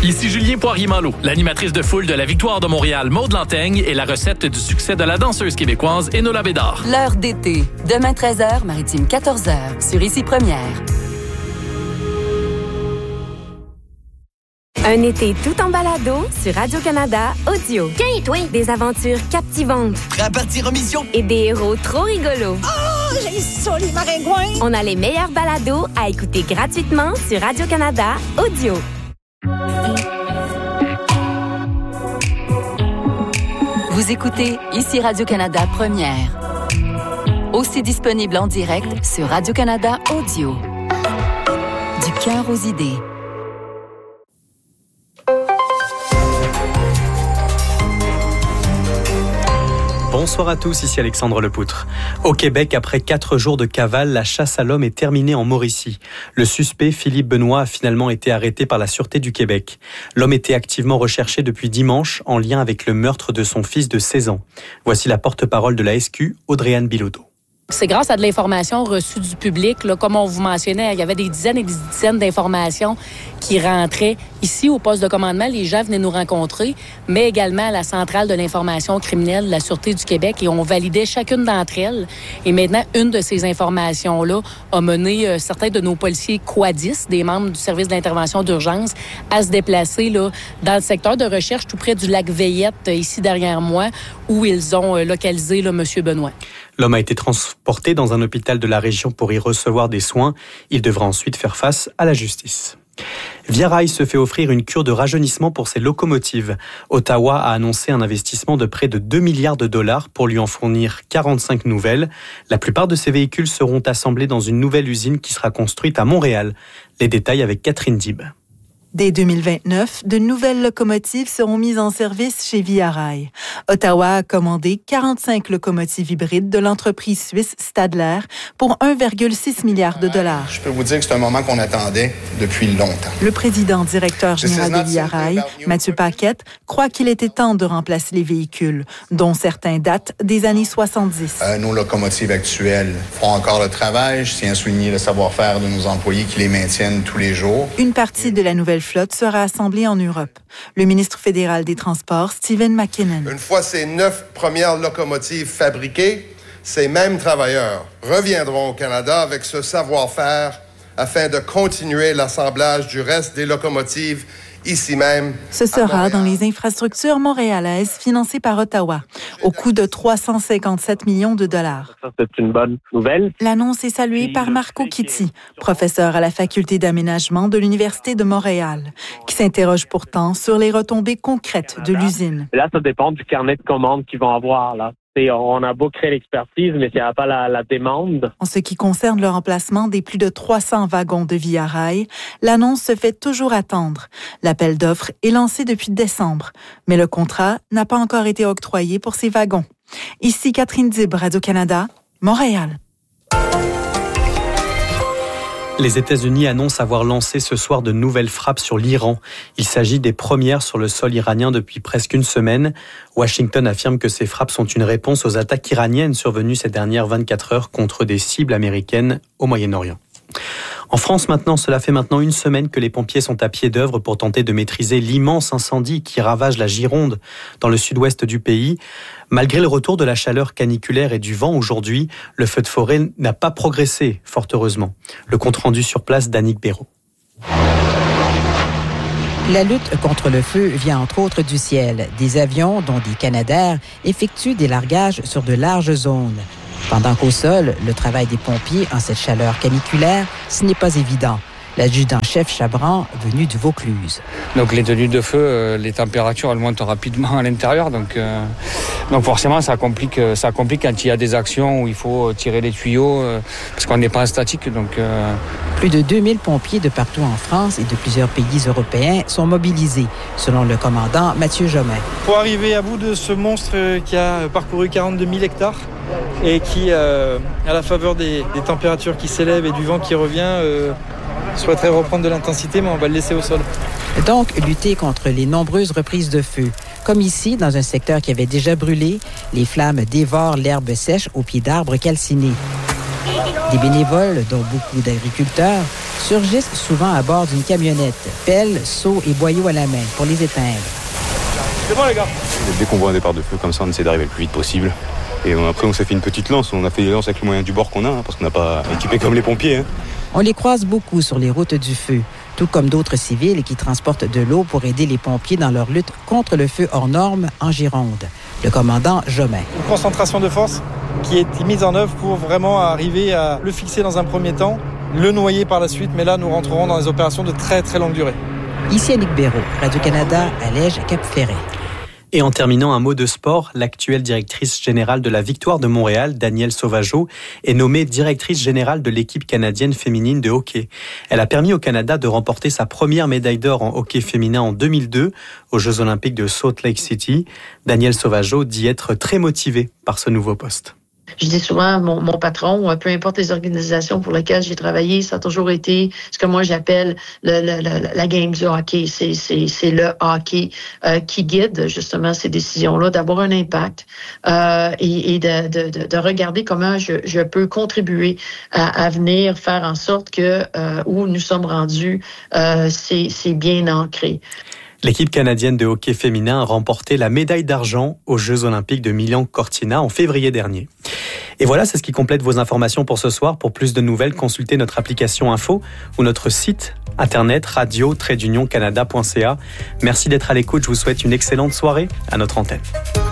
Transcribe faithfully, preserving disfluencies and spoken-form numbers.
Ici Julien Poirier-Malo, l'animatrice de foule de la victoire de Montréal, Maude Lantaigne, et la recette du succès de la danseuse québécoise Enola Bédard. L'heure d'été, demain treize heures, Maritime quatorze heures, sur Ici Première. Un été tout en balado sur Radio-Canada Audio. Tiens, toi! Des aventures captivantes. Prêt à partir en mission? Et des héros trop rigolos. Oh, j'ai ça, les maringouins! On a les meilleurs balados à écouter gratuitement sur Radio-Canada Audio. Vous écoutez Ici Radio-Canada Première. Aussi disponible en direct sur Radio-Canada Audio. Du cœur aux idées. Bonsoir à tous, ici Alexandre Lepoutre. Au Québec, après quatre jours de cavale, la chasse à l'homme est terminée en Mauricie. Le suspect, Philippe Benoît, a finalement été arrêté par la Sûreté du Québec. L'homme était activement recherché depuis dimanche en lien avec le meurtre de son fils de seize ans. Voici la porte-parole de la S Q, Audrey-Anne Bilodeau. C'est grâce à de l'information reçue du public. Là, comme on vous mentionnait, il y avait des dizaines et des dizaines d'informations qui rentraient ici au poste de commandement. Les gens venaient nous rencontrer, mais également à la centrale de l'information criminelle de la Sûreté du Québec, et on validait chacune d'entre elles. Et maintenant, une de ces informations-là a mené euh, certains de nos policiers quadistes, des membres du service d'intervention d'urgence, à se déplacer là, dans le secteur de recherche tout près du lac Veillette, ici derrière moi, où ils ont euh, localisé là, M. Benoît. L'homme a été transporté dans un hôpital de la région pour y recevoir des soins. Il devra ensuite faire face à la justice. Via Rail se fait offrir une cure de rajeunissement pour ses locomotives. Ottawa a annoncé un investissement de près de deux milliards de dollars pour lui en fournir quarante-cinq nouvelles. La plupart de ces véhicules seront assemblés dans une nouvelle usine qui sera construite à Montréal. Les détails avec Catherine Dib. Dès deux mille vingt-neuf, de nouvelles locomotives seront mises en service chez Via Rail. Ottawa a commandé quarante-cinq locomotives hybrides de l'entreprise suisse Stadler pour un virgule six milliard de dollars. Je peux vous dire que c'est un moment qu'on attendait depuis longtemps. Le président directeur général de Via Rail, Mathieu Paquette, croit qu'il était temps de remplacer les véhicules, dont certains datent des années soixante-dix. Euh, nos locomotives actuelles feront encore le travail. Je tiens à souligner le savoir-faire de nos employés qui les maintiennent tous les jours. Une partie de la nouvelle flotte sera assemblée en Europe. Le ministre fédéral des Transports, Stephen McKinnon. Une fois ces neuf premières locomotives fabriquées, ces mêmes travailleurs reviendront au Canada avec ce savoir-faire afin de continuer l'assemblage du reste des locomotives ici même. Ce sera dans les infrastructures montréalaises financées par Ottawa, au coût de trois cent cinquante-sept millions de dollars. Ça, c'est une bonne nouvelle. L'annonce est saluée Puis, par Marco Kitty, professeur à la faculté d'aménagement de l'Université de Montréal, qui s'interroge pourtant sur les retombées concrètes de l'usine. Là, ça dépend du carnet de commandes qu'ils vont avoir, là. Et on a beau créer l'expertise, mais s'il n'y a pas la, la demande. En ce qui concerne le remplacement des plus de trois cents wagons de Via Rail, l'annonce se fait toujours attendre. L'appel d'offres est lancé depuis décembre, mais le contrat n'a pas encore été octroyé pour ces wagons. Ici Catherine Dib, Radio-Canada, Montréal. Les États-Unis annoncent avoir lancé ce soir de nouvelles frappes sur l'Iran. Il s'agit des premières sur le sol iranien depuis presque une semaine. Washington affirme que ces frappes sont une réponse aux attaques iraniennes survenues ces dernières vingt-quatre heures contre des cibles américaines au Moyen-Orient. En France maintenant, cela fait maintenant une semaine que les pompiers sont à pied d'œuvre pour tenter de maîtriser l'immense incendie qui ravage la Gironde dans le sud-ouest du pays. Malgré le retour de la chaleur caniculaire et du vent aujourd'hui, le feu de forêt n'a pas progressé, fort heureusement. Le compte-rendu sur place d'Annick Béraud. La lutte contre le feu vient entre autres du ciel. Des avions, dont des Canadair, effectuent des largages sur de larges zones. Pendant qu'au sol, le travail des pompiers en cette chaleur caniculaire, ce n'est pas évident. L'adjudant-chef Chabran, venu du Vaucluse. Donc les tenues de feu, euh, les températures elles montent rapidement à l'intérieur, donc, euh, donc forcément ça complique, ça complique quand il y a des actions où il faut tirer les tuyaux, euh, parce qu'on n'est pas en statique. Donc, euh... Plus de deux mille pompiers de partout en France et de plusieurs pays européens sont mobilisés, selon le commandant Mathieu Jomain. Pour arriver à bout de ce monstre qui a parcouru quarante-deux mille hectares et qui, euh, à la faveur des, des températures qui s'élèvent et du vent qui revient, euh, souhaiterait reprendre de l'intensité, mais on va le laisser au sol. Donc, lutter contre les nombreuses reprises de feu. Comme ici, dans un secteur qui avait déjà brûlé, les flammes dévorent l'herbe sèche au pied d'arbres calcinés. Des bénévoles, dont beaucoup d'agriculteurs, surgissent souvent à bord d'une camionnette, pelle, seau et boyaux à la main pour les éteindre. C'est bon les gars. Dès qu'on voit un départ de feu comme ça, on essaie d'arriver le plus vite possible. Et après, on s'est fait une petite lance. On a fait des lances avec le moyen du bord qu'on a, hein, parce qu'on n'a pas équipé comme les pompiers. Hein. On les croise beaucoup sur les routes du feu, tout comme d'autres civils qui transportent de l'eau pour aider les pompiers dans leur lutte contre le feu hors norme en Gironde. Le commandant Jomain. Une concentration de force qui est mise en œuvre pour vraiment arriver à le fixer dans un premier temps, le noyer par la suite, mais là, nous rentrerons dans des opérations de très très longue durée. Ici Annick Béraud, Radio-Canada, Allège, Cap-Ferret. Et en terminant, un mot de sport, l'actuelle directrice générale de la Victoire de Montréal, Danielle Sauvageau, est nommée directrice générale de l'équipe canadienne féminine de hockey. Elle a permis au Canada de remporter sa première médaille d'or en hockey féminin en deux mille deux aux Jeux olympiques de Salt Lake City. Danielle Sauvageau dit être très motivée par ce nouveau poste. Je dis souvent, mon, mon patron, peu importe les organisations pour lesquelles j'ai travaillé, ça a toujours été ce que moi j'appelle le, le, le, la game du hockey. C'est, c'est, c'est le hockey euh, qui guide justement ces décisions-là, d'avoir un impact euh, et, et de, de, de regarder comment je, je peux contribuer à, à venir faire en sorte que euh, où nous sommes rendus, euh, c'est, c'est bien ancré. L'équipe canadienne de hockey féminin a remporté la médaille d'argent aux Jeux olympiques de Milan-Cortina en février dernier. Et voilà, c'est ce qui complète vos informations pour ce soir. Pour plus de nouvelles, consultez notre application Info ou notre site internet radio tiret d'union canada point c a. Merci d'être à l'écoute. Je vous souhaite une excellente soirée à notre antenne.